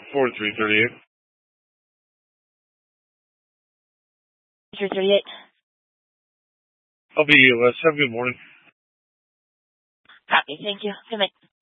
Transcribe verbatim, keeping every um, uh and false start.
four three three eight. three thirty-eight. I'll be less. Have a good morning. Copy. Thank you. Good night.